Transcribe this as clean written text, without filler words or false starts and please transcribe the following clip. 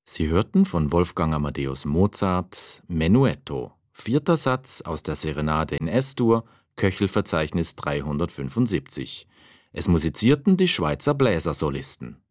Sie hörten von Wolfgang Amadeus Mozart Menuetto, vierter Satz aus der Serenade in S-Dur, Köchelverzeichnis 375. Es musizierten die Schweizer Bläsersolisten